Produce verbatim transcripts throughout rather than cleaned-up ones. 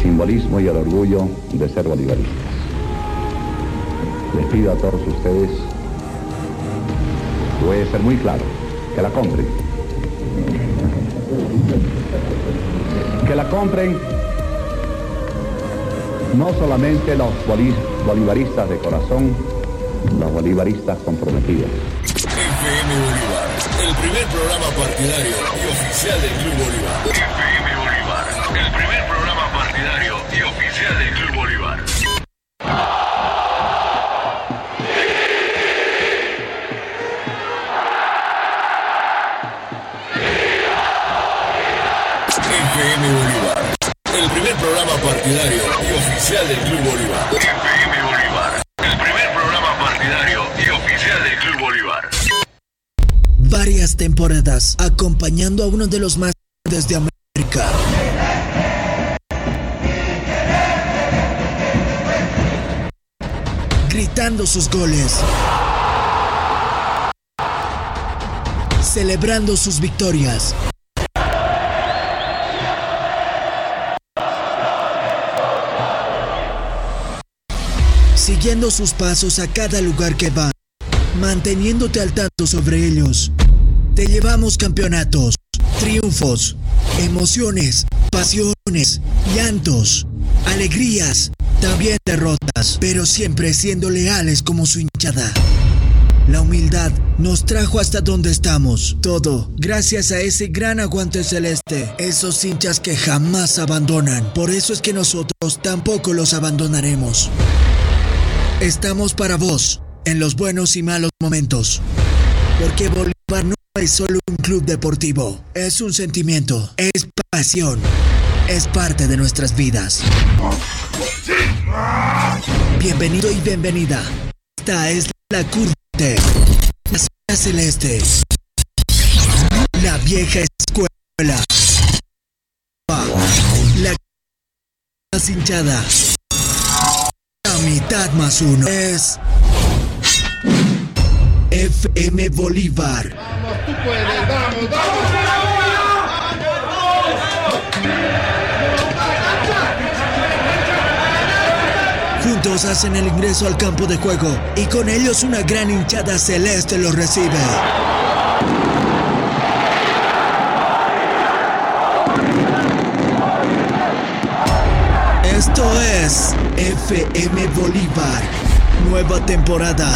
simbolismo y el orgullo de ser bolivaristas. Les pido a todos ustedes, y voy a ser muy claro, que la compren. Que la compren no solamente los bolivaristas de corazón, los bolivaristas comprometidos. F M Bolívar, el primer programa partidario y oficial del Club Bolívar. F M Bolívar, el primer programa partidario y oficial del Club Bolívar. F M Bolívar, el primer programa partidario y oficial del Club Bolívar. F M Bolívar, el primer programa partidario y oficial del Club Bolívar. Varias temporadas acompañando a uno de los más grandes de América. Gritando sus goles. Celebrando sus victorias. Siguiendo sus pasos a cada lugar que va, manteniéndote al tanto sobre ellos. Te llevamos campeonatos, triunfos, emociones, pasiones, llantos, alegrías, también derrotas, pero siempre siendo leales como su hinchada. La humildad nos trajo hasta donde estamos, todo gracias a ese gran aguante celeste, esos hinchas que jamás abandonan. Por eso es que nosotros tampoco los abandonaremos. Estamos para vos, en los buenos y malos momentos. Porque Bolívar no es solo un club deportivo, es un sentimiento, es pasión, es parte de nuestras vidas. Bienvenido y bienvenida. Esta es la curva T, la zona celeste, la vieja escuela, la más hinchada. La mitad más uno es F M Bolívar. Vamos, tú puedes, vamos, vamos. Juntos hacen el ingreso al campo de juego y con ellos una gran hinchada celeste los recibe. Esto es F M Bolívar, nueva temporada.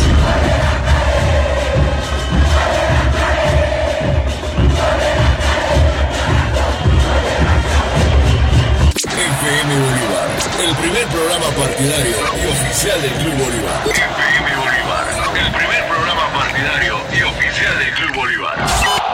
F M Bolívar, el primer programa partidario y oficial del Club Bolívar. F M Bolívar, el primer programa partidario y oficial del Club Bolívar.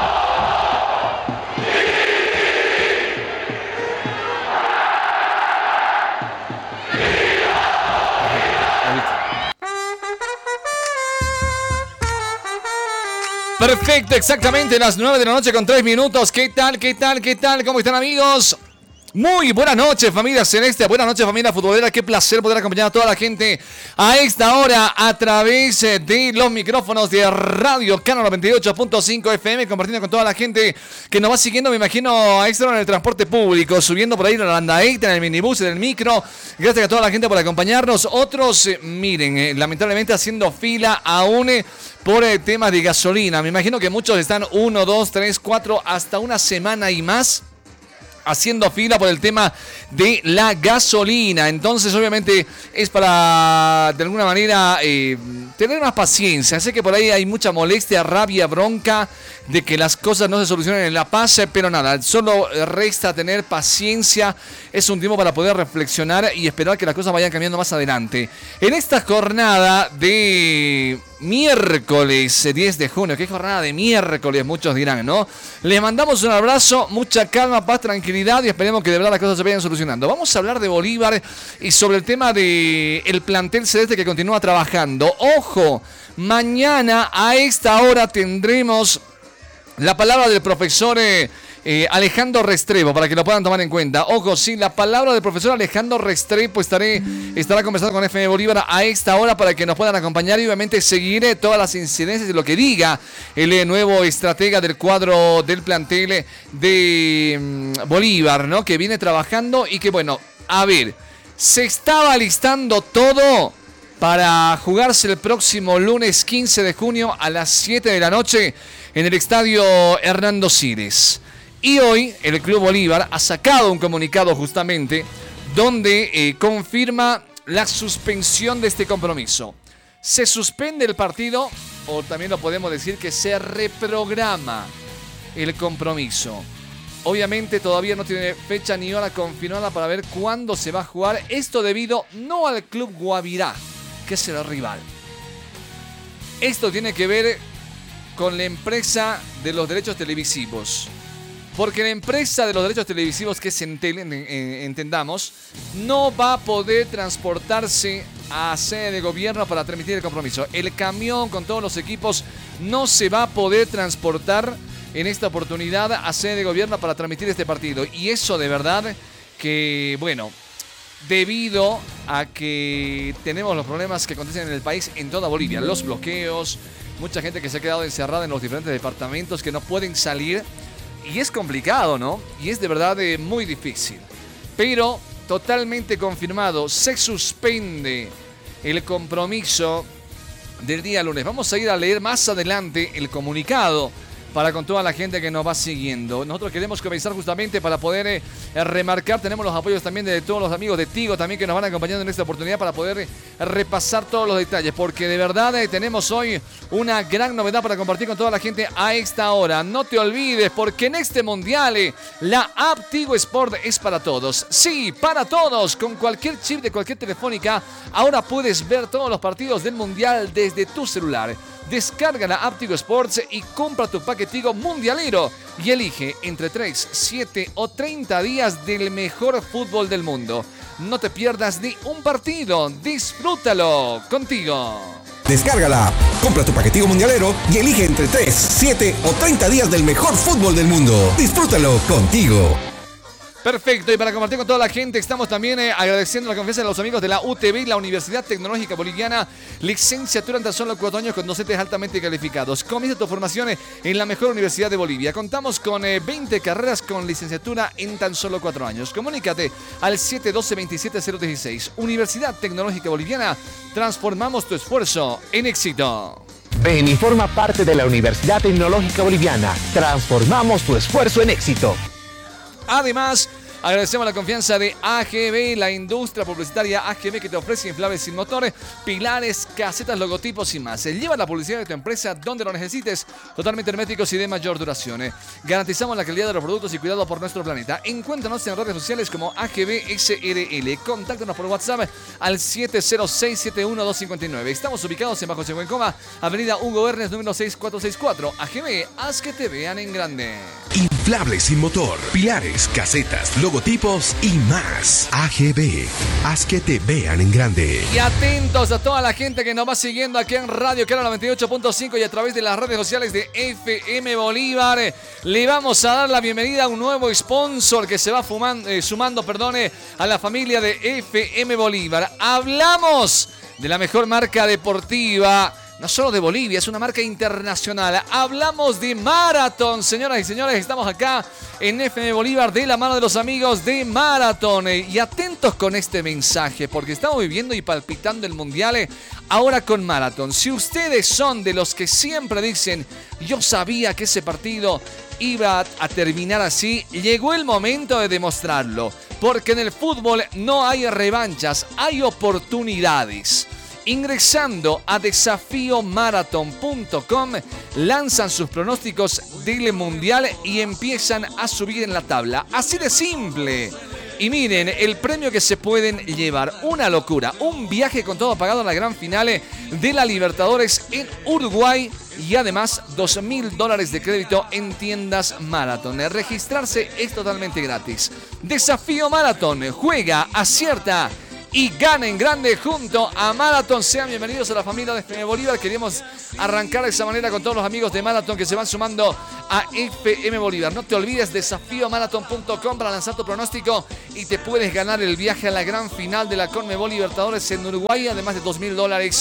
Perfecto, exactamente las nueve de la noche con tres minutos. ¿Qué tal, qué tal, qué tal? ¿Cómo están, amigos? Muy buenas noches, familia celeste, buenas noches, familia futbolera. Qué placer poder acompañar a toda la gente a esta hora a través de los micrófonos de Radio Cano noventa y ocho punto cinco F M, compartiendo con toda la gente que nos va siguiendo, me imagino, a extra en el transporte público, subiendo por ahí en la landaeta, en el minibús, en el micro. Gracias a toda la gente por acompañarnos. Otros, eh, miren, eh, lamentablemente haciendo fila aún eh, por eh, temas de gasolina. Me imagino que muchos están uno, dos, tres, cuatro, hasta una semana y más haciendo fila por el tema de la gasolina. Entonces, obviamente, es para, de alguna manera, eh, tener más paciencia. Sé que por ahí hay mucha molestia, rabia, bronca de que las cosas no se solucionen en La Paz, pero nada, solo resta tener paciencia. Es un tiempo para poder reflexionar y esperar que las cosas vayan cambiando más adelante. En esta jornada de miércoles diez de junio, ¿qué jornada de miércoles? Muchos dirán, ¿no? Les mandamos un abrazo, mucha calma, paz, tranquilidad y esperemos que de verdad las cosas se vayan solucionando. Vamos a hablar de Bolívar y sobre el tema de el plantel celeste que continúa trabajando. Ojo, mañana a esta hora tendremos la palabra del profesor eh, eh, Alejandro Restrepo, para que lo puedan tomar en cuenta. Ojo, sí, la palabra del profesor Alejandro Restrepo estaré, estará conversando con F M Bolívar a esta hora para que nos puedan acompañar y obviamente seguiré todas las incidencias de lo que diga el eh, nuevo estratega del cuadro del plantel de mm, Bolívar, ¿no? Que viene trabajando y que, bueno, A ver, se estaba listando todo para jugarse el próximo lunes quince de junio a las siete de la noche en el estadio Hernando Siles. Y hoy el Club Bolívar ha sacado un comunicado justamente donde eh, confirma la suspensión de este compromiso. Se suspende el partido, o también lo podemos decir que se reprograma el compromiso. Obviamente todavía no tiene fecha ni hora confirmada para ver cuándo se va a jugar. Esto debido no al Club Guavirá, que es el rival. Esto tiene que ver con la empresa de los derechos televisivos. Porque la empresa de los derechos televisivos, que es Entel, entendamos, no va a poder transportarse a sede de gobierno para transmitir el compromiso. El camión con todos los equipos no se va a poder transportar en esta oportunidad a sede de gobierno para transmitir este partido. Y eso de verdad que, bueno, debido a que tenemos los problemas que acontecen en el país, en toda Bolivia, los bloqueos, mucha gente que se ha quedado encerrada en los diferentes departamentos que no pueden salir. Y es complicado, ¿no? Y es de verdad eh, muy difícil. Pero totalmente confirmado, se suspende el compromiso del día lunes. Vamos a ir a leer más adelante el comunicado para con toda la gente que nos va siguiendo. Nosotros queremos comenzar justamente para poder eh, remarcar. Tenemos los apoyos también de todos los amigos de Tigo también que nos van acompañando en esta oportunidad para poder eh, repasar todos los detalles. Porque de verdad eh, tenemos hoy una gran novedad para compartir con toda la gente a esta hora. No te olvides, porque en este mundial eh, la app Tigo Sport es para todos. Sí, para todos. Con cualquier chip de cualquier telefónica, ahora puedes ver todos los partidos del mundial desde tu celular. Descarga la app Tigo Sports y compra tu paquete Tigo mundialero y elige entre tres, siete o treinta días del mejor fútbol del mundo. No te pierdas ni un partido. Disfrútalo contigo. Descárgala, compra tu paquete Tigo mundialero y elige entre tres, siete o treinta días del mejor fútbol del mundo. Disfrútalo contigo. Perfecto, y para compartir con toda la gente estamos también eh, agradeciendo la confianza de los amigos de la U T B, la Universidad Tecnológica Boliviana, licenciatura en tan solo cuatro años con docentes altamente calificados. Comienza tu formación en la mejor universidad de Bolivia. Contamos con eh, veinte carreras con licenciatura en tan solo cuatro años. Comunícate al siete uno dos, dos siete cero uno seis. Universidad Tecnológica Boliviana, transformamos tu esfuerzo en éxito. Ven y forma parte de la Universidad Tecnológica Boliviana. Transformamos tu esfuerzo en éxito. Además, agradecemos la confianza de A G B, la industria publicitaria A G B que te ofrece inflables sin motor, pilares, casetas, logotipos y más. Lleva la publicidad de tu empresa donde lo necesites, totalmente herméticos y de mayor duración. Garantizamos la calidad de los productos y cuidado por nuestro planeta. Encuéntranos en redes sociales como A G B S R L. Contáctanos por WhatsApp al siete cero seis, siete uno dos cinco nueve. Estamos ubicados en Bajo Chehuencoma, Avenida Hugo Hernes, número seis cuatro seis cuatro. A G B, haz que te vean en grande. Inflables sin motor, pilares, casetas, logotipos y más. A G B, haz que te vean en grande. Y atentos a toda la gente que nos va siguiendo aquí en Radio Caro noventa y ocho punto cinco y a través de las redes sociales de F M Bolívar. Le vamos a dar la bienvenida a un nuevo sponsor que se va fumando, eh, sumando perdone, a la familia de F M Bolívar. Hablamos de la mejor marca deportiva, no solo de Bolivia, es una marca internacional. Hablamos de Marathon, señoras y señores. Estamos acá en F M Bolívar de la mano de los amigos de Marathon. Y atentos con este mensaje, porque estamos viviendo y palpitando el Mundial ahora con Marathon. Si ustedes son de los que siempre dicen, yo sabía que ese partido iba a terminar así, llegó el momento de demostrarlo. Porque en el fútbol no hay revanchas, hay oportunidades. Ingresando a desafío marathon punto com, lanzan sus pronósticos del Mundial y empiezan a subir en la tabla. Así de simple. Y miren, el premio que se pueden llevar, una locura, un viaje con todo pagado a la gran final de la Libertadores en Uruguay y además dos mil dólares de crédito en tiendas Marathon. Registrarse es totalmente gratis. Desafío Marathon, juega, acierta y gana en grande junto a Marathon. Sean bienvenidos a la familia de F M Bolívar. Queremos arrancar de esa manera con todos los amigos de Marathon que se van sumando a F M Bolívar. No te olvides, desafío marathon punto com para lanzar tu pronóstico y te puedes ganar el viaje a la gran final de la Conmebol Libertadores en Uruguay, además de dos mil dólares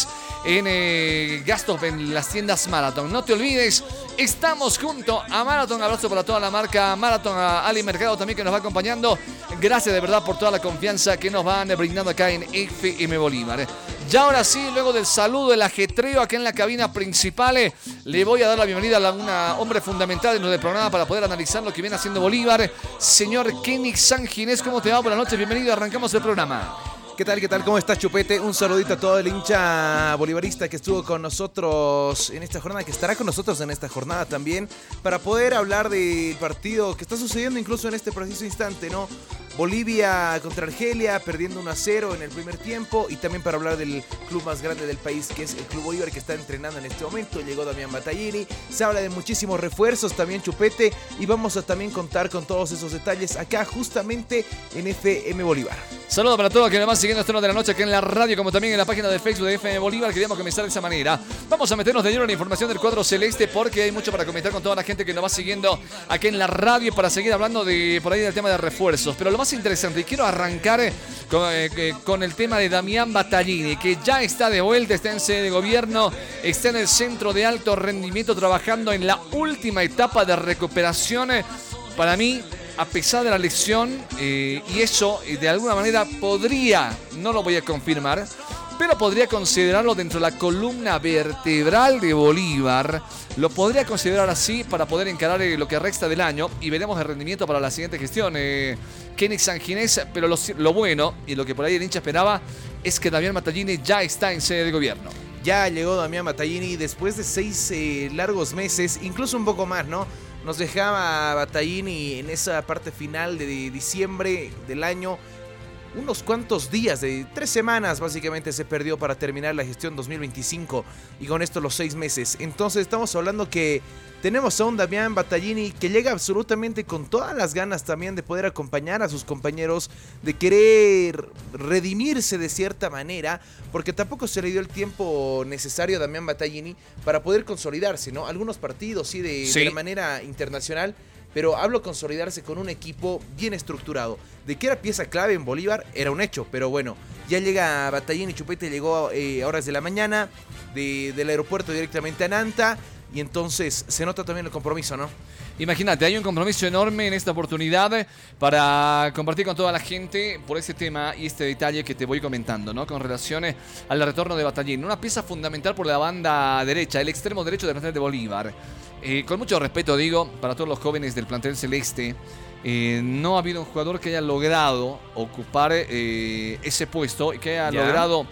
en eh, gastos en las tiendas Marathon. No te olvides, estamos junto a Marathon. Abrazo para toda la marca Marathon, a Ali Mercado también que nos va acompañando. Gracias de verdad por toda la confianza que nos van brindando acá en F M Bolívar. Ya ahora sí, luego del saludo, el ajetreo acá en la cabina principal, eh, le voy a dar la bienvenida a un hombre fundamental dentro del programa para poder analizar lo que viene haciendo Bolívar. Señor Kenny San Ginés, ¿cómo te va? Buenas noches, bienvenido, arrancamos el programa. ¿Qué tal, qué tal? ¿Cómo estás, Chupete? Un saludito a todo el hincha bolivarista que estuvo con nosotros en esta jornada, que estará con nosotros en esta jornada también, para poder hablar del partido que está sucediendo incluso en este preciso instante, ¿no? Bolivia contra Argelia, perdiendo uno a cero en el primer tiempo, y también para hablar del club más grande del país, que es el Club Bolívar, que está entrenando en este momento. Llegó Damián Battaglini, se habla de muchísimos refuerzos también, Chupete, y vamos a también contar con todos esos detalles acá justamente en F M Bolívar. Saludos para todos que nos van siguiendo esta hora de la noche aquí en la radio, como también en la página de Facebook de F M Bolívar. Queríamos comenzar de esa manera. Vamos a meternos de lleno en la información del cuadro celeste, porque hay mucho para comentar con toda la gente que nos va siguiendo aquí en la radio, para seguir hablando de por ahí del tema de refuerzos. Pero lo más interesante, y quiero arrancar eh, con, eh, con el tema de Damián Battaglini, que ya está de vuelta, está en sede de gobierno, está en el centro de alto rendimiento trabajando en la última etapa de recuperación. Para mí, a pesar de la lesión, eh, y eso eh, de alguna manera podría, no lo voy a confirmar, pero podría considerarlo dentro de la columna vertebral de Bolívar. Lo podría considerar así para poder encarar eh, lo que resta del año, y veremos el rendimiento para la siguiente gestión. Eh, Kenny San Ginés, pero lo, lo bueno, y lo que por ahí el hincha esperaba, es que Damián Battaglini ya está en sede de gobierno. Ya llegó Damián Battaglini después de seis eh, largos meses, incluso un poco más, ¿no? Nos dejaba Battaglini en esa parte final de diciembre del año. Unos cuantos días, de tres semanas básicamente se perdió para terminar la gestión dos mil veinticinco, y con esto los seis meses. Entonces estamos hablando que tenemos a un Damián Battaglini que llega absolutamente con todas las ganas también de poder acompañar a sus compañeros, de querer redimirse de cierta manera, porque tampoco se le dio el tiempo necesario a Damián Battaglini para poder consolidarse, ¿no? Algunos partidos sí de, sí. de la manera internacional, pero hablo consolidarse con un equipo bien estructurado. De que era pieza clave en Bolívar, era un hecho, pero bueno, ya llega Battaglini. Chupete llegó eh, a horas de la mañana de, del aeropuerto directamente a Nanta, y entonces se nota también el compromiso, ¿no? Imagínate, hay un compromiso enorme en esta oportunidad para compartir con toda la gente por este tema y este detalle que te voy comentando, ¿no? Con relación al retorno de Battaglini, una pieza fundamental por la banda derecha, el extremo derecho del plantel de Bolívar. Eh, con mucho respeto digo, para todos los jóvenes del plantel celeste, eh, no ha habido un jugador que haya logrado ocupar eh, ese puesto y que haya ¿Ya? logrado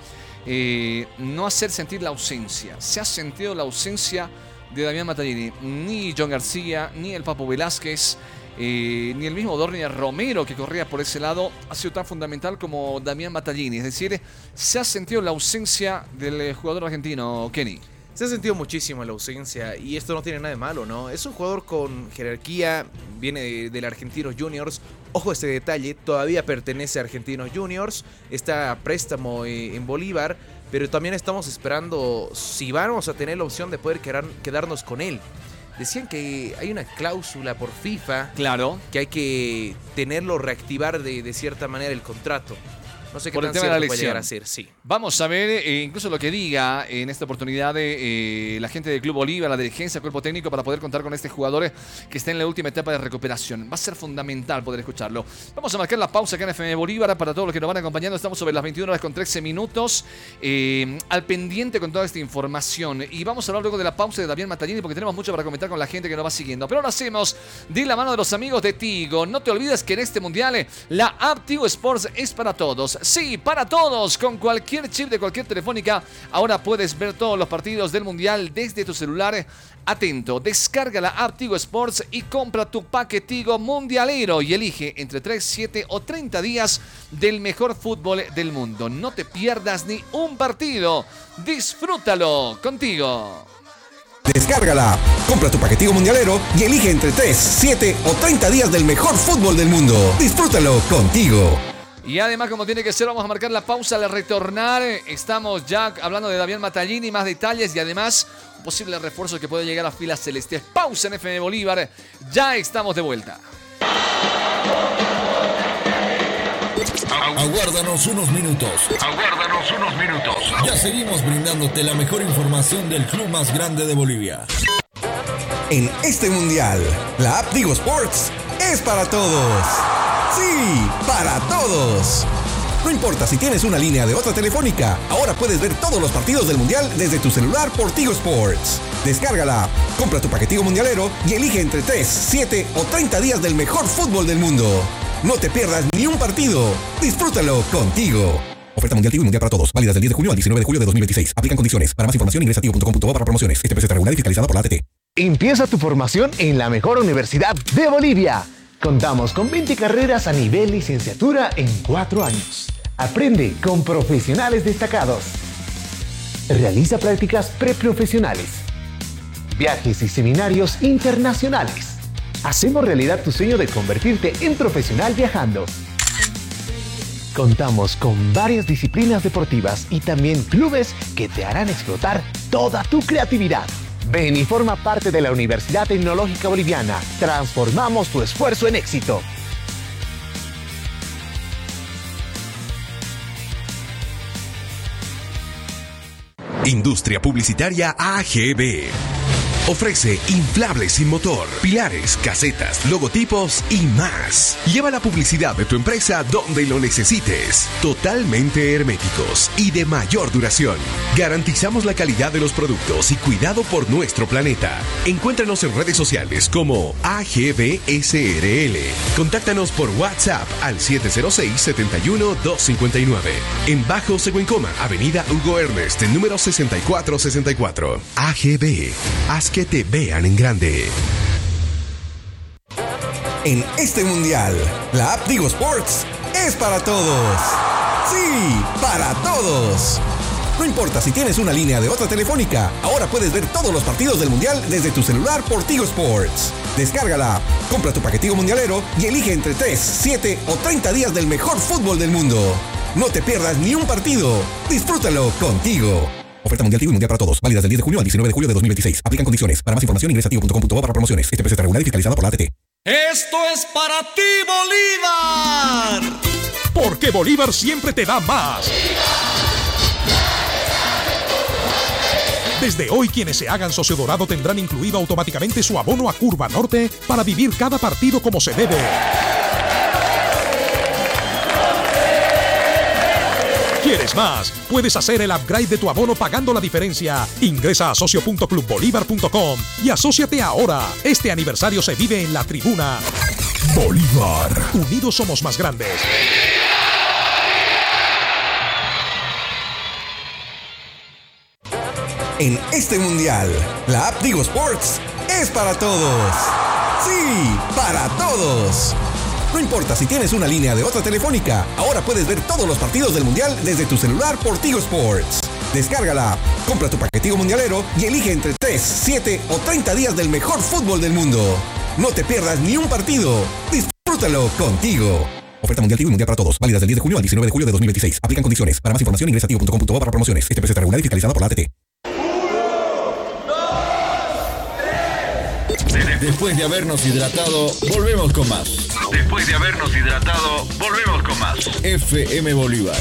eh, no hacer sentir la ausencia. Se ha sentido la ausencia de Damián Battaglini. Ni John García, ni el Papo Velázquez, eh, ni el mismo Dornier Romero, que corría por ese lado, ha sido tan fundamental como Damián Battaglini. Es decir, se ha sentido la ausencia del jugador argentino, Kenny. Se ha sentido muchísimo la ausencia, y esto no tiene nada de malo, ¿no? Es un jugador con jerarquía, viene de, del Argentinos Juniors. Ojo a este detalle, todavía pertenece a Argentinos Juniors, está a préstamo eh, en Bolívar, pero también estamos esperando si vamos a tener la opción de poder quedar, quedarnos con él. Decían que hay una cláusula por FIFA, claro, que hay que tenerlo, reactivar de, de cierta manera el contrato. No sé qué por tan el tema de la cierto puede elección. llegar a ser, sí. Vamos a ver eh, incluso lo que diga en esta oportunidad eh, la gente del Club Bolívar, la dirigencia, el cuerpo técnico, para poder contar con este jugador que está en la última etapa de recuperación. Va a ser fundamental poder escucharlo. Vamos a marcar la pausa acá en F M Bolívar para todos los que nos van acompañando. Estamos sobre las veintiuna horas con trece minutos, eh, al pendiente con toda esta información. Y vamos a hablar luego de la pausa de Damián Battaglini, porque tenemos mucho para comentar con la gente que nos va siguiendo. Pero lo hacemos de la mano de los amigos de Tigo. No te olvides que en este mundial la app Tigo Sports es para todos. Sí, para todos. Con cualquier chip de cualquier telefónica, ahora puedes ver todos los partidos del mundial desde tu celular. Atento, descarga la app Tigo Sports y compra tu paquete Tigo mundialero y elige entre tres, siete o treinta días del mejor fútbol del mundo. No te pierdas ni un partido. Disfrútalo contigo. Descárgala, compra tu paquetigo mundialero y elige entre tres, siete o treinta días del mejor fútbol del mundo. Disfrútalo contigo. Y además, como tiene que ser, vamos a marcar la pausa al retornar. Estamos ya hablando de Damián Battaglini, más detalles y además un posible refuerzo que puede llegar a filas celestes. Pausa en F M Bolívar, ya estamos de vuelta. Aguárdanos unos minutos. Aguárdanos unos minutos. Ya seguimos brindándote la mejor información del club más grande de Bolivia. En este mundial, la app Tigo Sports es para todos. Sí, para todos. No importa si tienes una línea de otra telefónica, ahora puedes ver todos los partidos del mundial desde tu celular por Tigo Sports. Descárgala, compra tu paquetico mundialero y elige entre tres, siete o treinta días del mejor fútbol del mundo. No te pierdas ni un partido. Disfrútalo contigo. Oferta mundial Tigo y mundial para todos. Válidas del diez de junio al diecinueve de julio de dos mil veintiséis. Aplican condiciones. Para más información ingresa a tigo punto com punto bo para promociones. Este precio está regulado y fiscalizado por la A T T. Empieza tu formación en la mejor universidad de Bolivia. Contamos con veinte carreras a nivel licenciatura en cuatro años. Aprende con profesionales destacados. Realiza prácticas preprofesionales. Viajes y seminarios internacionales. Hacemos realidad tu sueño de convertirte en profesional viajando. Contamos con varias disciplinas deportivas y también clubes que te harán explotar toda tu creatividad. Ven y forma parte de la Universidad Tecnológica Boliviana. Transformamos tu esfuerzo en éxito. Industria Publicitaria A G B. Ofrece inflables sin motor, pilares, casetas, logotipos y más. Lleva la publicidad de tu empresa donde lo necesites. Totalmente herméticos y de mayor duración. Garantizamos la calidad de los productos y cuidado por nuestro planeta. Encuéntranos en redes sociales como A G B S R L. Contáctanos por WhatsApp al siete cero seis, siete uno, dos cinco nueve. En Bajo Seguencoma, Avenida Hugo Ernest, número sesenta y cuatro sesenta y cuatro. A G B. Haz que te vean en grande. En este mundial, la app Tigo Sports es para todos. Sí, para todos. No importa si tienes una línea de otra telefónica, ahora puedes ver todos los partidos del mundial desde tu celular por Tigo Sports. Descárgala, compra tu paquetico mundialero y elige entre tres, siete o treinta días del mejor fútbol del mundo. No te pierdas ni un partido. Disfrútalo contigo. Oferta mundial Tigo y mundial para todos. Válidas del diez de junio al diecinueve de julio de dos mil veintiséis. Aplican condiciones. Para más información ingresa a tigo punto com punto bo para promociones. Este precio está regulado y fiscalizado por la A T T. Esto es para ti, Bolívar. Porque Bolívar siempre te da más. Desde hoy, quienes se hagan socio dorado tendrán incluido automáticamente su abono a Curva Norte para vivir cada partido como se debe. ¿Quieres más? Puedes hacer el upgrade de tu abono pagando la diferencia. Ingresa a socio punto club bolívar punto com y asóciate ahora. Este aniversario se vive en la tribuna. Bolívar. Unidos somos más grandes. En este mundial, la app Tigo Sports es para todos. Sí, para todos. No importa si tienes una línea de otra telefónica, ahora puedes ver todos los partidos del mundial desde tu celular por Tigo Sports. Descárgala, compra tu paquetico mundialero y elige entre tres, siete o treinta días del mejor fútbol del mundo. No te pierdas ni un partido. Disfrútalo contigo. Oferta mundial Tigo y mundial para todos. Válidas del diez de junio al diecinueve de julio de dos mil veintiséis. Aplican condiciones. Para más información ingresa a tigo punto com punto bo para promociones. Este precio está regulado y fiscalizado por la A T T. Después de habernos hidratado, volvemos con más. Después de habernos hidratado, volvemos con más. F M Bolívar.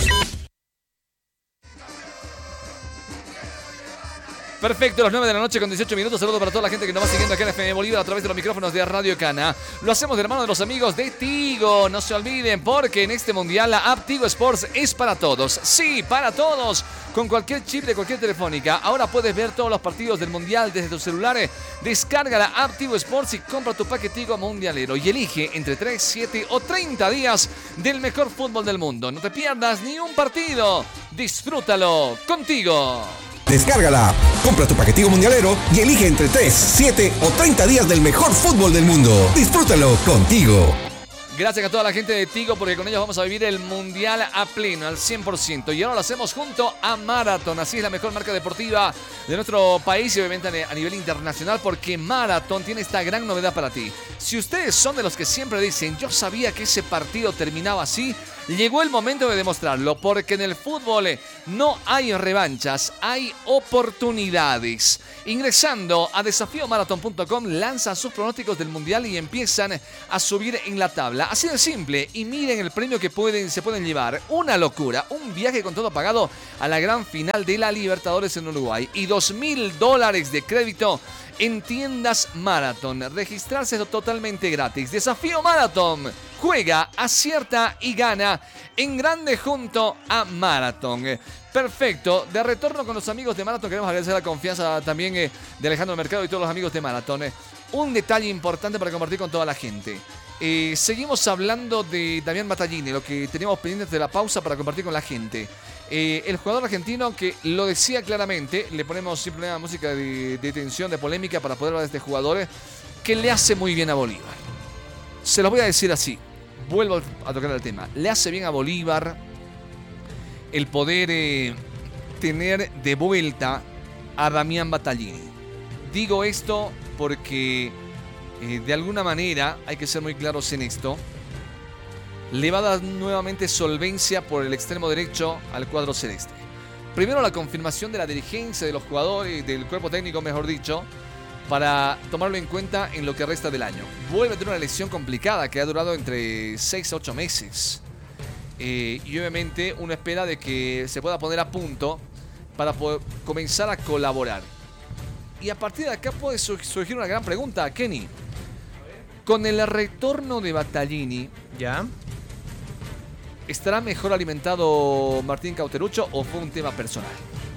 Perfecto, las nueve de la noche con dieciocho minutos. Saludos para toda la gente que nos va siguiendo acá en F M Bolívar a través de los micrófonos de Radio Cana. Lo hacemos de la mano de los amigos de Tigo. No se olviden, porque en este mundial la app Tigo Sports es para todos. Sí, para todos. Con cualquier chip de cualquier telefónica. Ahora puedes ver todos los partidos del mundial desde tus celulares. Descarga la app Tigo Sports y compra tu paquetico mundialero. Y elige entre tres, siete o treinta días del mejor fútbol del mundo. No te pierdas ni un partido. Disfrútalo contigo. Descárgala, compra tu paquetico mundialero y elige entre tres, siete o treinta días del mejor fútbol del mundo. Disfrútalo contigo. Gracias a toda la gente de Tigo, porque con ellos vamos a vivir el mundial a pleno, al cien por ciento. Y ahora lo hacemos junto a Marathon. Así es la mejor marca deportiva de nuestro país y obviamente a nivel internacional, porque Marathon tiene esta gran novedad para ti. Si ustedes son de los que siempre dicen, yo sabía que ese partido terminaba así, Llegó el momento de demostrarlo, porque en el fútbol no hay revanchas, hay oportunidades. Ingresando a desafío maratón punto com, lanzan sus pronósticos del Mundial y empiezan a subir en la tabla. Así de simple, y miren el premio que pueden, se pueden llevar. Una locura, un viaje con todo pagado a la gran final de la Libertadores en Uruguay y dos mil dólares de crédito en tiendas Marathon. Registrarse es totalmente gratis. Desafío Maratón. Juega, acierta y gana en grande junto a Marathon. Perfecto. De retorno con los amigos de Marathon, queremos agradecer la confianza también eh, de Alejandro Mercado y todos los amigos de Marathon. Eh. Un detalle importante para compartir con toda la gente. Eh, seguimos hablando de Damián Battaglini, lo que teníamos pendientes de la pausa para compartir con la gente. Eh, el jugador argentino que lo decía claramente, le ponemos simplemente una música de, de tensión, de polémica para poder hablar de este jugador, que le hace muy bien a Bolívar. Se los voy a decir así, vuelvo a tocar el tema. Le hace bien a Bolívar el poder eh, tener de vuelta a Damián Battaglini. Digo esto porque eh, de alguna manera, hay que ser muy claros en esto, le va a dar nuevamente solvencia por el extremo derecho al cuadro celeste. Primero, la confirmación de la dirigencia, de los jugadores, del cuerpo técnico, mejor dicho, para tomarlo en cuenta en lo que resta del año. Vuelve a tener una lesión complicada que ha durado entre seis a ocho meses. Eh, y obviamente uno espera de que se pueda poner a punto para poder comenzar a colaborar. Y a partir de acá puede surgir una gran pregunta, Kenny. Con el retorno de Battaglini, ¿ya? ¿Estará mejor alimentado Martín Cauterucho o fue un tema personal?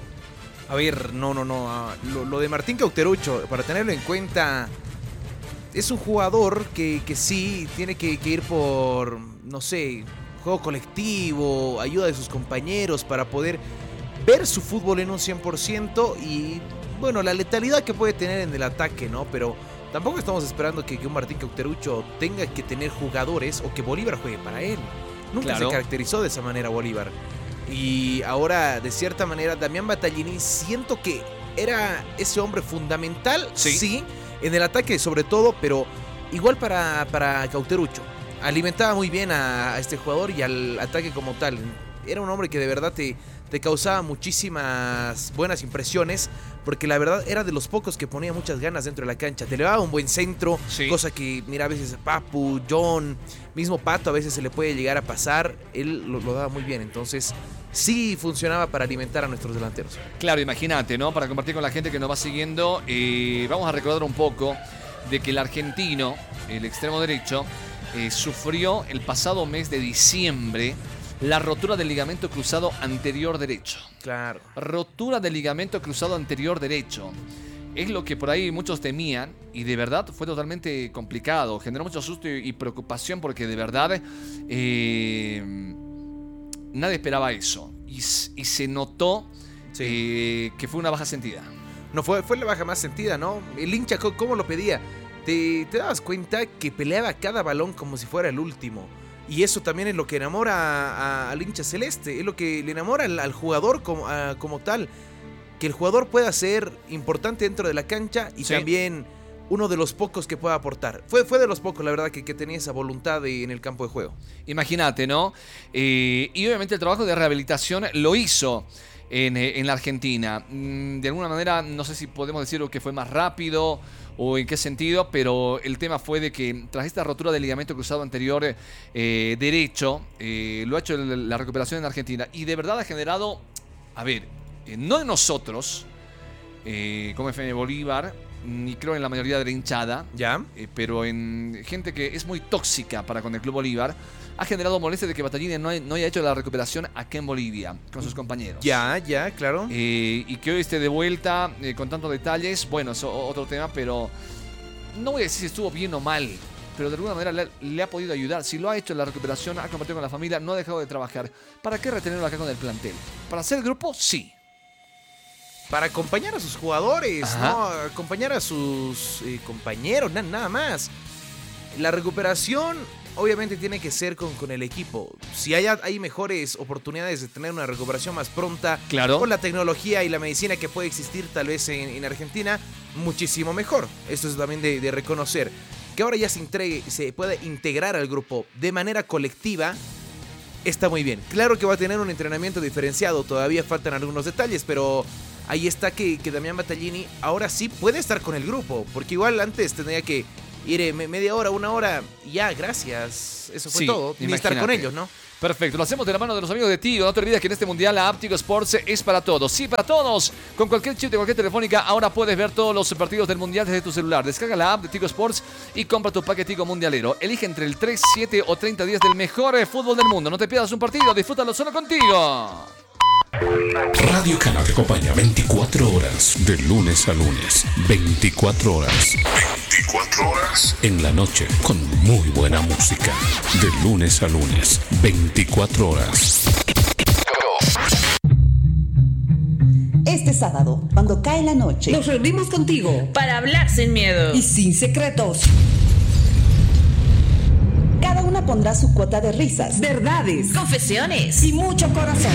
A ver, no, no, no. Lo, lo de Martín Cauterucho, para tenerlo en cuenta, es un jugador que, que sí tiene que, que ir por, no sé, juego colectivo, ayuda de sus compañeros para poder ver su fútbol en un cien por ciento y, bueno, la letalidad que puede tener en el ataque, ¿no? Pero tampoco estamos esperando que, que un Martín Cauterucho tenga que tener jugadores o que Bolívar juegue para él. Nunca claro. se caracterizó de esa manera Bolívar. Y ahora, de cierta manera, Damián Battaglini, siento que era ese hombre fundamental, sí, sí en el ataque sobre todo, pero igual para, para Cauterucho. Alimentaba muy bien a, a este jugador y al ataque como tal. Era un hombre que de verdad te, te causaba muchísimas buenas impresiones, porque la verdad era de los pocos que ponía muchas ganas dentro de la cancha. Te le daba un buen centro, sí. cosa que, mira, a veces Papu, John, mismo Pato, a veces se le puede llegar a pasar. Él lo, lo daba muy bien, entonces sí funcionaba para alimentar a nuestros delanteros. Claro, imagínate, ¿no? Para compartir con la gente que nos va siguiendo, eh, vamos a recordar un poco de que el argentino, el extremo derecho, eh, sufrió el pasado mes de diciembre la rotura del ligamento cruzado anterior derecho. Claro. Rotura del ligamento cruzado anterior derecho. Es lo que por ahí muchos temían y de verdad fue totalmente complicado. Generó mucho susto y preocupación porque de verdad eh, nadie esperaba eso. Y, y se notó sí. eh, que fue una baja sentida. No, fue, fue la baja más sentida, ¿no? El hincha, ¿cómo lo pedía? Te, te dabas cuenta que peleaba cada balón como si fuera el último. Y eso también es lo que enamora a, a, al hincha celeste, es lo que le enamora al, al jugador como, a, como tal. Que el jugador pueda ser importante dentro de la cancha y sí. también uno de los pocos que pueda aportar. Fue, fue de los pocos, la verdad, que, que tenía esa voluntad de, en el campo de juego. Imagínate, ¿no? Eh, y obviamente el trabajo de rehabilitación lo hizo en, en la Argentina. De alguna manera, no sé si podemos decirlo que fue más rápido o en qué sentido, pero el tema fue de que tras esta rotura del ligamento cruzado anterior eh, derecho, eh, lo ha hecho la recuperación en Argentina y de verdad ha generado, a ver, eh, no en nosotros, eh, como F M Bolívar, ni creo en la mayoría de la hinchada, ¿ya? Eh, pero en gente que es muy tóxica para con el Club Bolívar, ha generado molestia de que Battaglini no, hay, no haya hecho la recuperación aquí en Bolivia con sus compañeros. Ya, ya, claro. Eh, y que hoy esté de vuelta eh, con tantos detalles, bueno, es otro tema, pero no voy a decir si estuvo bien o mal, pero de alguna manera le, le ha podido ayudar. Si lo ha hecho en la recuperación, ha compartido con la familia, no ha dejado de trabajar. ¿Para qué retenerlo acá con el plantel? ¿Para hacer grupo? Sí. Para acompañar a sus jugadores, Ajá. ¿no? Acompañar a sus eh, compañeros, na, nada más. La recuperación obviamente tiene que ser con, con el equipo. Si hay, hay mejores oportunidades de tener una recuperación más pronta, claro. con la tecnología y la medicina que puede existir tal vez en, en Argentina, muchísimo mejor. Esto es también de, de reconocer. Que ahora ya se, entregue, se pueda integrar al grupo de manera colectiva. está muy bien. Claro que va a tener un entrenamiento diferenciado, todavía faltan algunos detalles, pero ahí está que, que Damián Battaglini ahora sí puede estar con el grupo, porque igual antes tenía que ir eh, media hora, una hora, y ya, gracias, eso fue Sí, todo, ni estar con ellos, ¿no? Perfecto, lo hacemos de la mano de los amigos de Tigo. No te olvides que en este mundial la app Tigo Sports es para todos. Sí, para todos. Con cualquier chip de cualquier telefónica, ahora puedes ver todos los partidos del mundial desde tu celular. Descarga la app de Tigo Sports y compra tu paquete Tigo mundialero. Elige entre el tres, siete o treinta días del mejor fútbol del mundo. No te pierdas un partido, disfrútalo solo contigo. Radio Cana te acompaña veinticuatro horas, de lunes a lunes. veinticuatro horas. veinticuatro horas. En la noche, con muy buena música. De lunes a lunes. veinticuatro horas. Este sábado, cuando cae la noche, nos reunimos contigo para hablar sin miedo y sin secretos. Cada una pondrá su cuota de risas, verdades, confesiones y mucho corazón.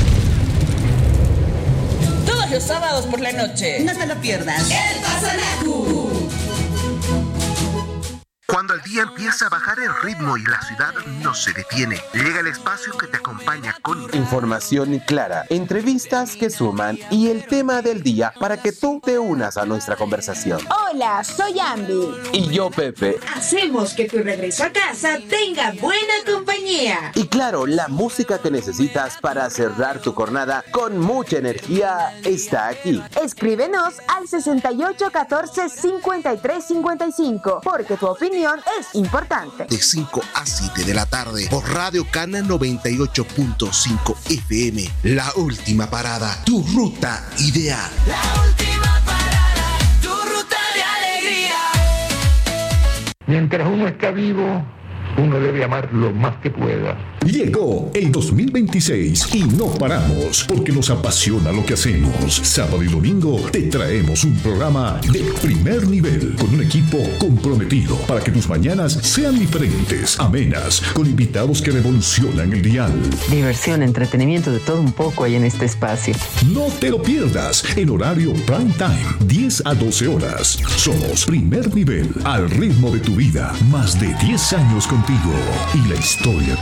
Todos los sábados por la noche. No te lo pierdas. El Pasanacu. Cuando el día empieza a bajar el ritmo y la ciudad no se detiene, llega el espacio que te acompaña con información clara, entrevistas que suman y el tema del día para que tú te unas a nuestra conversación. Hola, soy Ambi. Y yo, Pepe. Hacemos que tu regreso a casa tenga buena compañía. Y claro, la música que necesitas para cerrar tu jornada con mucha energía está aquí. Escríbenos al sesenta y ocho catorce cincuenta y tres cincuenta y cinco, porque tu opinión es importante. De cinco a siete de la tarde por Radio Cana noventa y ocho punto cinco F M. La última parada, tu ruta ideal. La última parada, tu ruta de alegría. Mientras uno está vivo, uno debe amar lo más que pueda. Llegó el dos mil veintiséis y no paramos porque nos apasiona lo que hacemos. Sábado y domingo te traemos un programa de primer nivel con un equipo comprometido para que tus mañanas sean diferentes, amenas, con invitados que revolucionan el dial. Diversión, entretenimiento, de todo un poco hay en este espacio. No te lo pierdas en horario prime time, diez a doce horas. Somos Primer Nivel, al ritmo de tu vida. Más de diez años contigo y la historia